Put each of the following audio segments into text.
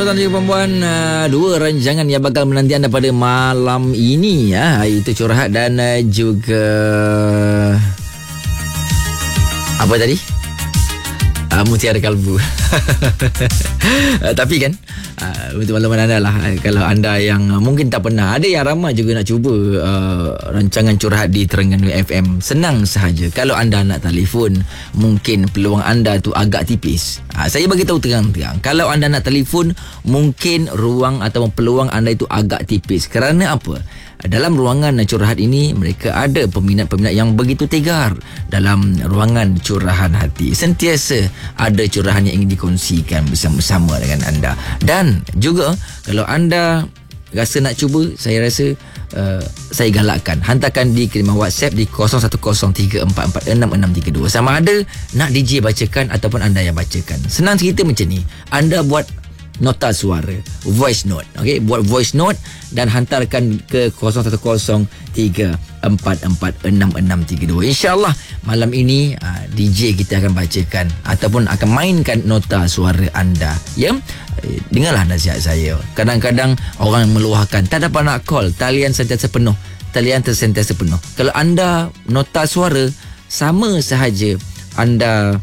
Tuan dan perempuan, dua rancangan yang bakal menanti anda pada malam ini, itu curhat dan juga apa tadi? Mutiara Kalbu. Tapi kan untuk makluman anda lah, kalau anda yang mungkin tak pernah, ada yang ramai juga nak cuba rancangan curhat di Terengganu FM. Senang sahaja. Kalau anda nak telefon, mungkin peluang anda tu agak tipis. Saya bagi tahu terang-terang, kalau anda nak telefon, mungkin ruang atau peluang anda itu agak tipis. Kerana apa? Dalam ruangan curhat ini, mereka ada peminat-peminat yang begitu tegar dalam ruangan curahan hati. Sentiasa ada curahan yang ingin dikongsikan bersama-sama dengan anda. Dan juga kalau anda rasa nak cuba, saya rasa saya galakkan, hantarkan di kiriman WhatsApp di 0103446632. Sama ada nak DJ bacakan ataupun anda yang bacakan. Senang cerita macam ni, anda buat nota suara, voice note, okey, buat voice note dan hantarkan ke 0103446632. InsyaAllah malam ini DJ kita akan bacakan ataupun akan mainkan nota suara anda. Ya, dengarlah nasihat saya. Kadang-kadang orang meluahkan tak dapat nak call, talian sentiasa penuh, Kalau anda nota suara, sama sahaja anda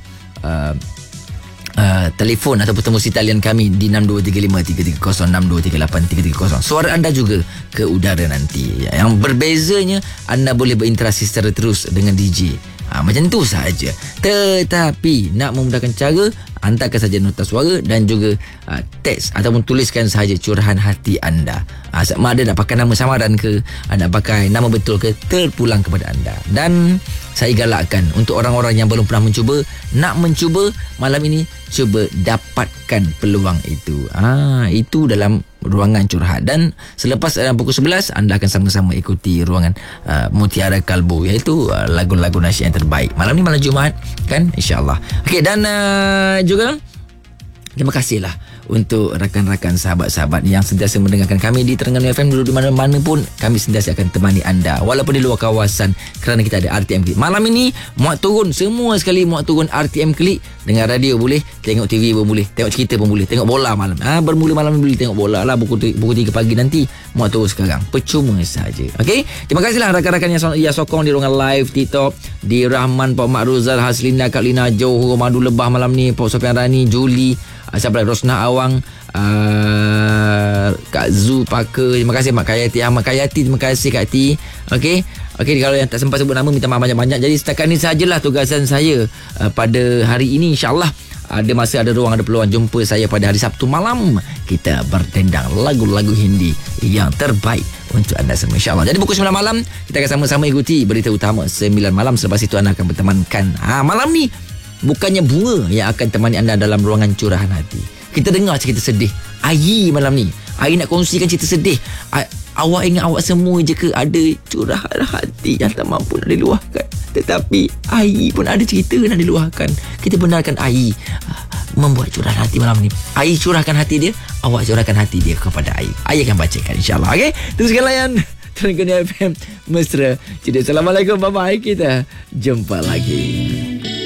telefon ataupun tembusi talian kami di 62353306238330. Suara anda juga ke udara nanti. Yang berbezanya, anda boleh berinteraksi secara terus dengan DJ. Macam tu sahaja. Tetapi nak memudahkan cara, hantarkan saja nota suara dan juga teks ataupun tuliskan sahaja curahan hati anda. Sama ada nak pakai nama samaran ke, nak pakai nama betul ke, terpulang kepada anda. Dan saya galakkan untuk orang-orang yang belum pernah mencuba, nak mencuba malam ini, cuba dapatkan peluang itu. Itu dalam ruangan curhat. Dan selepas pukul 11, anda akan sama-sama ikuti ruangan Mutiara Kalbu, iaitu lagu-lagu nasyid yang terbaik. Malam ni malam Jumaat kan, insyaAllah. Okey, dan juga terima kasihlah untuk rakan-rakan, sahabat-sahabat yang sentiasa mendengarkan kami di Terengganu FM. Duduk di mana-mana pun, kami sentiasa akan temani anda walaupun di luar kawasan, kerana kita ada RTM Klik. Malam ini muat turun, semua sekali muat turun RTM Klik. Dengar radio boleh, tengok TV pun boleh, tengok cerita pun boleh, tengok bola malam. Bermula malam ni boleh tengok bola lah, pukul 3 pagi nanti. Muat turun sekarang, percuma saja. Okey, terima kasihlah rakan-rakan yang sokong di ruangan live TikTok, di Rahman, Pak Mak Ruzal, Haslina, Kak Lina, Johor, Madu Lebah malam ni, Pak Sofian Rani, Juli, siapa lagi, Rosna Awang, Kak Zu Paka, terima kasih Mak Kayati, Ahmad Kayati, terima kasih Kak Ti. Okey, kalau yang tak sempat sebut nama, minta maaf banyak-banyak. Jadi setakat ni sajalah tugasan saya pada hari ini. InsyaAllah ada masa, ada ruang, ada peluang, jumpa saya pada hari Sabtu malam. Kita berdendang lagu-lagu Hindi yang terbaik untuk anda semua, insyaAllah. Jadi pukul 9 malam kita akan sama-sama ikuti berita utama 9 malam. Selepas itu anda akan bertemankan malam ni bukannya bunga yang akan temani anda dalam ruangan curahan hati. Kita dengar cerita sedih Ayi malam ni. Ayi nak kongsikan cerita sedih. Awak ingat awak semua je ke ada curahan hati yang tak mampu nak diluahkan? Tetapi Ayi pun ada cerita nak diluahkan. Kita benarkan Ayi membuat curahan hati malam ni. Ayi curahkan hati dia, awak curahkan hati dia kepada Ayi. Ayi akan bacakan, insyaAllah. Okey, teruskan layan Terengganu FM Mesra. Jadi assalamualaikum, bye-bye. Kita jumpa lagi.